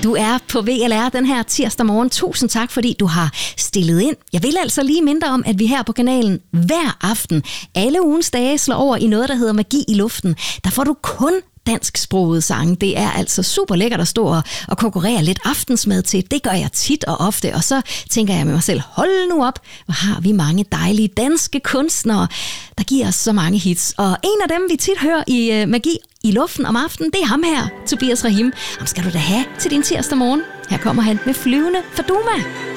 Du er på VLR den her tirsdag morgen. Tusind tak, fordi du har stillet ind. Jeg vil altså lige minde om, at vi her på kanalen hver aften, alle ugens dage, slår over i noget, der hedder Magi i luften. Der får du kun dansksprogede sange. Det er altså super lækkert at stå og konkurrere lidt aftensmad til. Det gør jeg tit og ofte, og så tænker jeg med mig selv, hold nu op, hvor har vi mange dejlige danske kunstnere, der giver os så mange hits. Og en af dem, vi tit hører i Magi i luften om aftenen, det er ham her, Tobias Rahim. Ham skal du da have til din tirsdag morgen. Her kommer han med Flyvende Faduma.